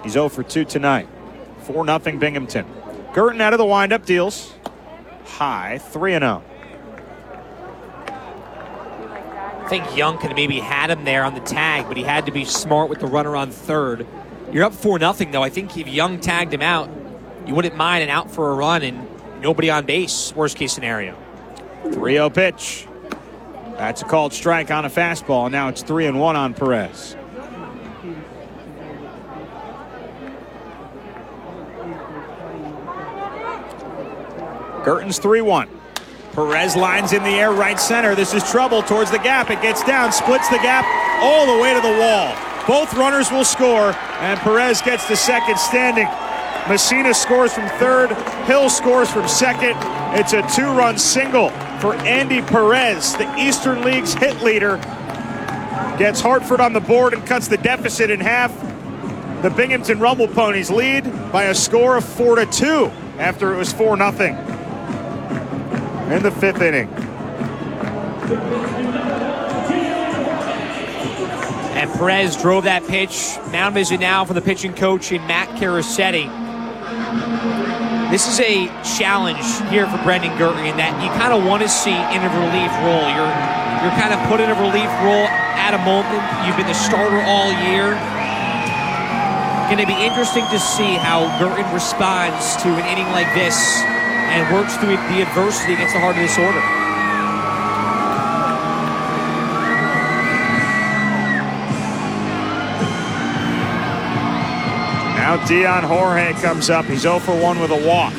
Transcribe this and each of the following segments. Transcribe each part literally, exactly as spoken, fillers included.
He's oh for two tonight. four nothing Binghamton. Girton out of the windup deals high, three and oh. I think Young could have maybe had him there on the tag, but he had to be smart with the runner on third. You're up four nothing, though. I think if Young tagged him out, you wouldn't mind an out for a run and nobody on base, worst case scenario. three oh pitch. That's a called strike on a fastball. Now it's three and one on Perez. Girton's three one. Perez lines in the air right center. This is trouble towards the gap. It gets down, splits the gap all the way to the wall. Both runners will score, and Perez gets the second standing. Messina scores from third. Hill scores from second. It's a two-run single for Andy Perez, the Eastern League's hit leader. Gets Hartford on the board and cuts the deficit in half. The Binghamton Rumble Ponies lead by a score of four to two after it was four nothing. In the fifth inning. And Perez drove that pitch. Mound visit now for the pitching coach in Matt Carasetti. This is a challenge here for Brendan Girton in that you kind of want to see in a relief role. You're you're kind of put in a relief role at a moment. You've been the starter all year. Going to be interesting to see how Girton responds to an inning like this and works through the adversity against the heart of this order. Now Dion Jorge comes up. He's oh for one with a walk.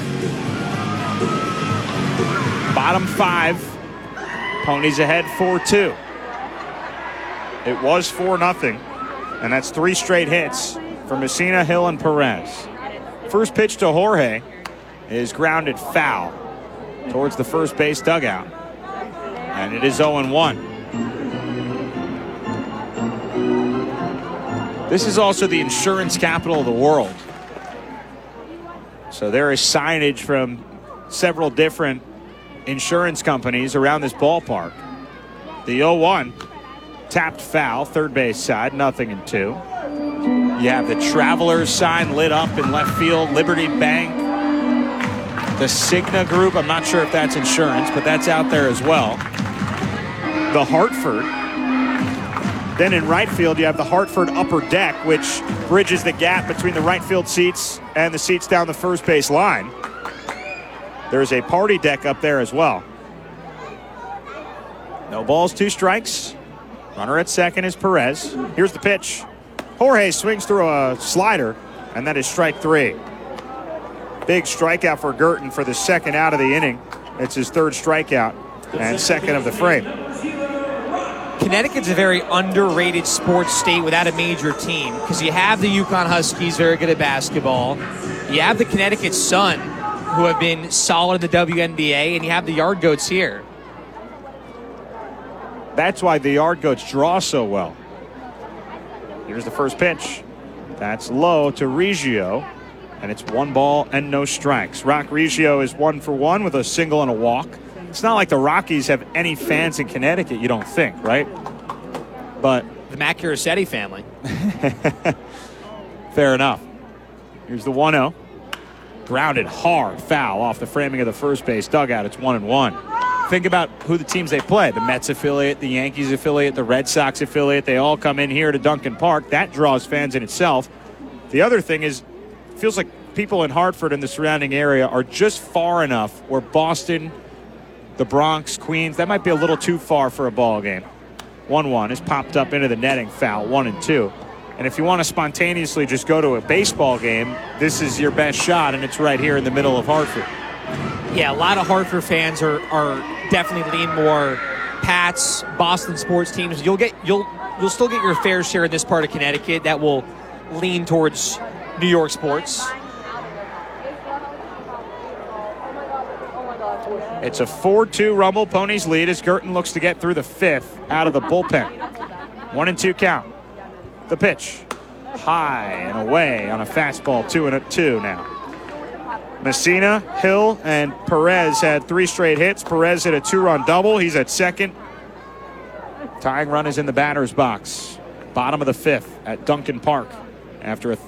Bottom five. Ponies ahead four two. It was four nothing, and that's three straight hits for Messina, Hill, and Perez. First pitch to Jorge is grounded foul towards the first base dugout. And it is oh and one. This is also the insurance capital of the world. So there is signage from several different insurance companies around this ballpark. The oh one tapped foul, third base side, nothing in two. You have the Travelers sign lit up in left field, Liberty Bank, the Cigna Group. I'm not sure if that's insurance, but that's out there as well. The Hartford. Then in right field, you have the Hartford upper deck, which bridges the gap between the right field seats and the seats down the first base line. There's a party deck up there as well. No balls, two strikes. Runner at second is Perez. Here's the pitch. Jorge swings through a slider, and that is strike three. Big strikeout for Girton for the second out of the inning. It's his third strikeout and second of the frame. Connecticut's a very underrated sports state without a major team because you have the Yukon Huskies, very good at basketball. You have the Connecticut Sun, who have been solid in the W N B A, and you have the Yard Goats here. That's why the Yard Goats draw so well. Here's the first pitch. That's low to Reggio, and it's one ball and no strikes. Rock Reggio is one for one with a single and a walk. It's not like the Rockies have any fans in Connecticut, you don't think, right? But the Matt Carasetti family. Fair enough. Here's the one oh. Grounded hard, foul off the framing of the first base dugout. It's one and one. Think about who the teams they play. The Mets affiliate, the Yankees affiliate, the Red Sox affiliate. They all come in here to Duncan Park. That draws fans in itself. The other thing is, it feels like people in Hartford and the surrounding area are just far enough where Boston, the Bronx, Queens, that might be a little too far for a ball game. one one is popped up into the netting, foul, one and two. And if you want to spontaneously just go to a baseball game, this is your best shot, and it's right here in the middle of Hartford. Yeah, a lot of Hartford fans are are definitely lean more Pats, Boston sports teams. You'll get you'll you'll still get your fair share in this part of Connecticut that will lean towards New York sports. It's a four two Rumble Ponies lead as Girton looks to get through the fifth out of the bullpen. One and two count. The pitch. High and away on a fastball, two and a two now. Messina, Hill, and Perez had three straight hits. Perez hit a two-run double. He's at second. Tying run is in the batter's box. Bottom of the fifth at Duncan Park after a